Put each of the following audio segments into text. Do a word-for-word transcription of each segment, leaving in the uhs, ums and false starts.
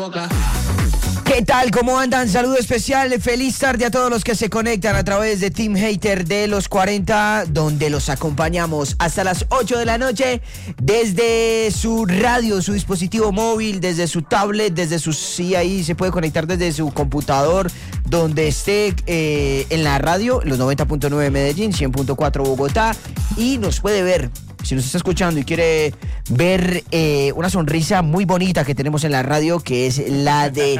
boca. ¿Qué tal? ¿Cómo andan? Saludo especial, feliz tarde a todos los que se conectan a través de Team Hater de los cuarenta, donde los acompañamos hasta las ocho de la noche desde su radio, su dispositivo móvil, desde su tablet, desde su... Sí, ahí se puede conectar desde su computador, donde esté eh, en la radio, los noventa punto nueve Medellín, cien punto cuatro Bogotá, y nos puede ver. Si nos está escuchando y quiere ver eh, una sonrisa muy bonita que tenemos en la radio, que es la de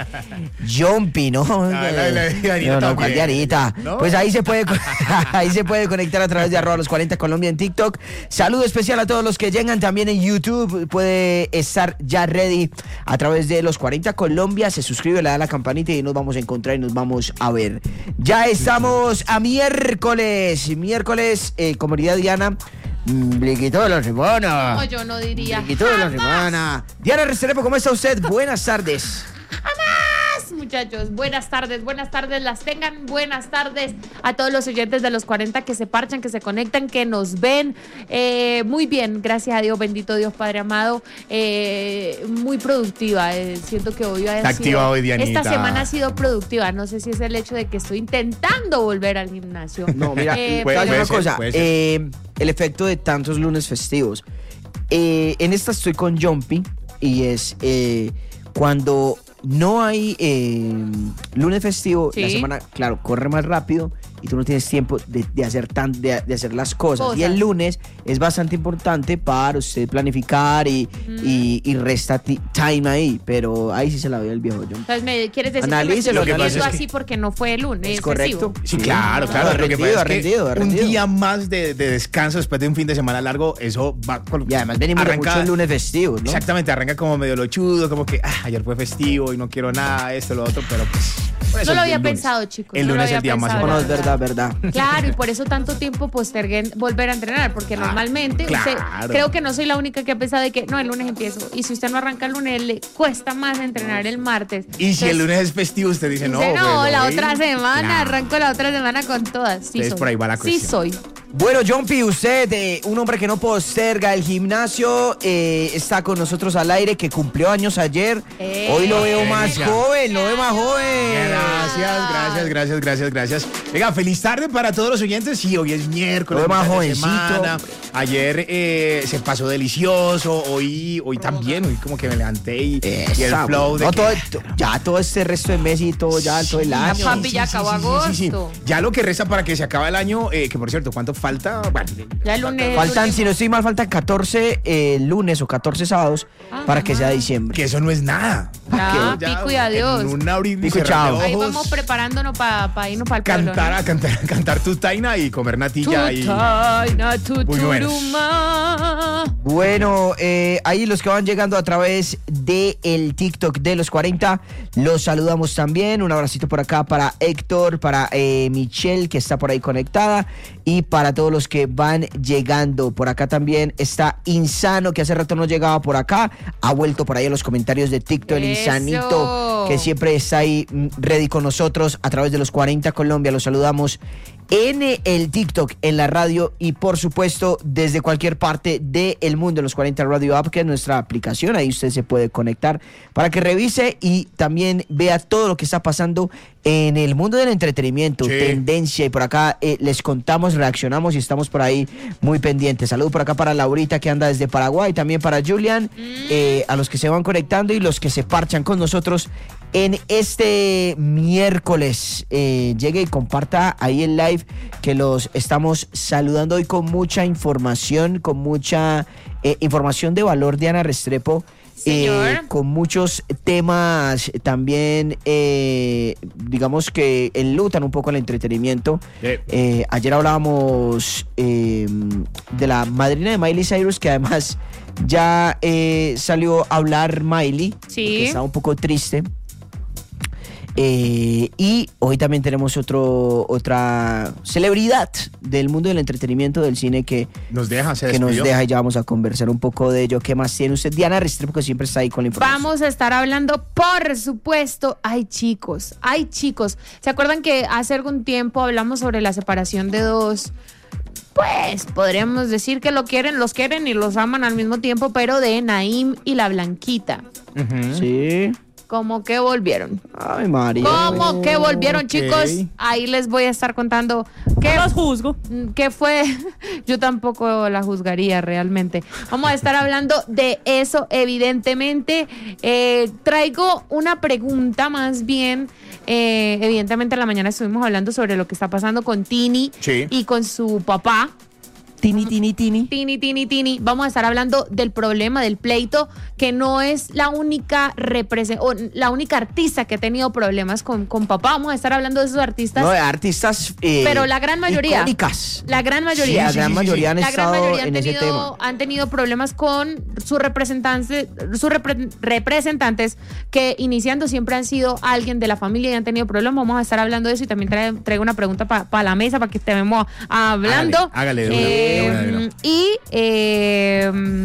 Jumpy, ¿no? La, la, la, la, no, no, ¿cuál de Arita? ¿No? Pues ahí se puede ahí se puede conectar a través de arroba los cuarenta Colombia en TikTok. Saludo especial a todos los que llegan también en YouTube. Puede estar ya ready a través de los cuarenta Colombia. Se suscribe, le da la campanita y nos vamos a encontrar y nos vamos a ver. Ya estamos a miércoles. Miércoles, eh, comunidad Diana. Bliquito de la semana. No, yo no diría. Bliquito de la semana. Diana Restrepo, ¿cómo está usted? Buenas tardes. ¡Jamás! Muchachos, buenas tardes, buenas tardes, las tengan, buenas tardes a todos los oyentes de los cuarenta que se parchan, que se conectan, que nos ven. Eh, muy bien, gracias a Dios, bendito Dios Padre amado. Eh, muy productiva. Eh, siento que hoy ha Está sido, activa hoy, Dianita. Esta semana ha sido productiva. No sé si es el hecho de que estoy intentando volver al gimnasio. No, mira, eh, puede, pero... una cosa. Eh, el efecto de tantos lunes festivos. Eh, en esta estoy con Jumpy y es eh, cuando no hay eh, lunes festivo, ¿sí? La semana, claro, corre más rápido y tú no tienes tiempo de, de, hacer, tan, de, de hacer las cosas. cosas. Y el lunes es bastante importante para usted planificar y, mm. y, y resta t- time ahí, pero ahí sí se la ve el viejo Jumpy. Entonces, ¿me quieres decir Analícelo, que me estoy es así que... porque no fue el lunes? ¿Es correcto? Sí, claro, claro. No, lo rendido, que pasa es rendido, que rendido. un día más de, de descanso después de un fin de semana largo, eso va... Y además venimos arranca, mucho el lunes festivo, ¿no? Exactamente, arranca como medio lochudo, como que ah, ayer fue festivo y no quiero nada, esto, lo otro, pero pues... No lo había pensado, chicos. El lunes es el día más importante. No, es verdad, verdad. Claro, y por eso tanto tiempo postergué volver a entrenar, porque ah, normalmente claro. usted, creo que no soy la única que ha pensado de que no, el lunes empiezo. Y si usted no arranca el lunes, le cuesta más entrenar el martes. Y Entonces, si el lunes es festivo, usted dice no. Dice, no, bueno, la ¿eh? otra semana, claro. arranco la otra semana con todas. Sí, Entonces, soy. por ahí va la cuestión. Sí, soy. Bueno, Jumpy, usted, eh, un hombre que no posterga el gimnasio, eh, está con nosotros al aire, que cumplió años ayer. Eh, Hoy lo veo más ya. joven, lo veo más joven. Gracias, gracias, gracias, gracias, gracias. Venga, feliz tarde para todos los oyentes. Sí, hoy es miércoles. Lo veo más jovencito. Semana. Ayer eh, se pasó delicioso. Hoy, hoy también, hoy como que me levanté y, y el flow de no, que... todo, ya todo este resto de mes y todo, ya todo el año. Papi, ya acabó agosto. Sí, sí, sí. Ya lo que resta para que se acabe el año, eh, que por cierto, ¿cuánto falta? Bueno, ya el lunes. Faltan, lunes. si no estoy mal, faltan catorce eh, lunes o catorce sábados ah, para que sea diciembre. Que eso no es nada. Ya, ya pico y adiós. En un abrir y pico cerrar de ojos. Ahí vamos preparándonos para pa irnos para el pueblo, cantar, ¿no? a cantar, cantar tu taina y comer natilla. Tu y... taina, tu turuma. Bueno, eh, ahí los que van llegando a través de el TikTok de los cuarenta, los saludamos también. Un abracito por acá para Héctor, para eh, Michelle, que está por ahí conectada, y para todos los que van llegando. Por acá también está Insano, que hace rato no llegaba por acá, ha vuelto por ahí en los comentarios de TikTok. El Eso. Insanito, que siempre está ahí ready con nosotros a través de los cuarenta Colombia. Los saludamos en el TikTok, en la radio y por supuesto desde cualquier parte del mundo, los cuarenta Radio App, que es nuestra aplicación. Ahí usted se puede conectar para que revise y también vea todo lo que está pasando en el mundo del entretenimiento, sí. Tendencia, y por acá eh, les contamos, reaccionamos y estamos por ahí muy pendientes. Saludos por acá para Laurita, que anda desde Paraguay, también para Julian, mm. eh, a los que se van conectando y los que se parchan con nosotros en este miércoles. Eh, llegue y comparta ahí el live, que los estamos saludando hoy con mucha información, con mucha eh, información de valor, Diana Restrepo. Eh, con muchos temas también, eh, digamos que enlutan un poco el entretenimiento. Sí. Eh, ayer hablábamos eh, de la madrina de Miley Cyrus, que además ya eh, salió a hablar Miley, sí. que está un poco triste. Eh, y hoy también tenemos otro otra celebridad del mundo del entretenimiento, del cine, que nos deja, se que nos deja, y ya vamos a conversar un poco de ello. ¿Qué más tiene usted, Diana Restrepo, que siempre está ahí con la información? Vamos a estar hablando, por supuesto, hay chicos, hay chicos. ¿Se acuerdan que hace algún tiempo hablamos sobre la separación de dos? Pues podríamos decir que lo quieren, los quieren y los aman al mismo tiempo, pero de Naim y la Blanquita. Uh-huh. Sí. Como que volvieron. Ay, María. ¿Cómo que volvieron, Ok. chicos? Ahí les voy a estar contando qué, No los juzgo. qué fue. Yo tampoco la juzgaría realmente. Vamos a estar hablando de eso, evidentemente. Eh, traigo una pregunta más bien. Eh, evidentemente, en la mañana estuvimos hablando sobre lo que está pasando con Tini Sí. y con su papá. Tini, tini, tini. Tini, Tini, Tini. Vamos a estar hablando del problema del pleito, que no es la única represen- o la única artista que ha tenido problemas con, con papá. Vamos a estar hablando de esos artistas, No, de artistas. eh, pero la gran mayoría. Icónicas. La gran mayoría. Sí, la gran mayoría han La gran estado mayoría han en ese tenido, tema. han tenido problemas con sus representantes, sus repre- representantes que iniciando siempre han sido alguien de la familia y han tenido problemas. Vamos a estar hablando de eso y también trae- traigo una pregunta para la mesa para que estemos hablando. Hágale, hágale de una, Eh, de una, de una. Y eh,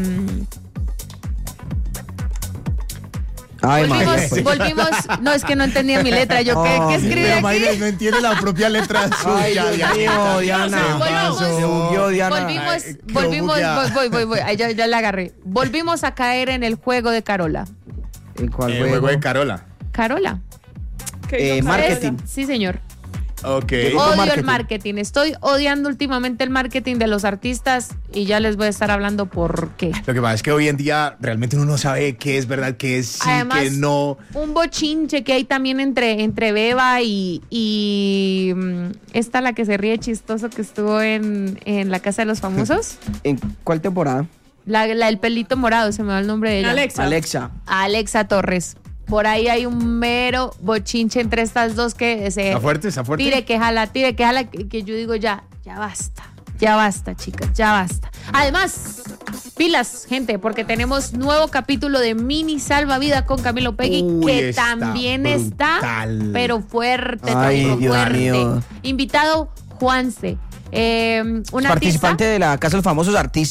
Ay, volvimos, María. pues. volvimos, no es que no entendía mi letra, yo qué, Oh, qué escribí Pero aquí. Mayra no entiende la propia letra Ay, suya, Dios mío, Dianita. Diana. Se Volvimos. pasó. Se bugueó, Diana. Volvimos, Ay, qué volvimos, bugueada. voy, voy, voy, voy. Ay, ya, ya la agarré. Volvimos a caer en el juego de Carola. ¿En cuál El juego? juego de Carola. Carola. Eh, marketing. Sí, señor. Ok. Llegó. Odio marketing. el marketing. Estoy odiando últimamente el marketing de los artistas y ya les voy a estar hablando por qué. Lo que pasa es que hoy en día realmente uno no sabe qué es verdad, qué es sí, Además, qué no. un bochinche que hay también entre, entre Beba y, y mm, esta la que se ríe chistoso que estuvo en, en la Casa de los Famosos. ¿En cuál temporada? La, la del pelito morado, se me va el nombre de ella. Alexa. Alexa. Alexa Torres. Por ahí hay un mero bochinche entre estas dos que se Está fuerte, está fuerte. tire que jala, tire que jala, que, que yo digo ya, ya basta, ya basta, chicas, ya basta. Además, pilas, gente, porque tenemos nuevo capítulo de Mini Salvavidas con Camilo Peggy, Uy, que está también brutal. está, pero fuerte, Ay, también Dios fuerte. mío. Invitado Juanse, eh, un Participante artista. de la Casa de los Famosos Artistas.